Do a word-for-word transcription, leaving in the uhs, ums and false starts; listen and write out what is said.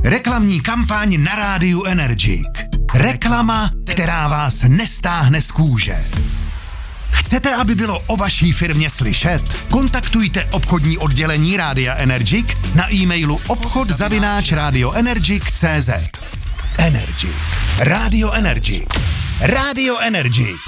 Reklamní kampaň na rádiu Energik. Reklama, která vás nestáhne z kůže. Chcete, aby bylo o vaší firmě slyšet? Kontaktujte obchodní oddělení Rádia Energik na e-mailu obchod zavináč radioenergic tečka cé zet. Energik. Rádio Energik. Rádio Energik.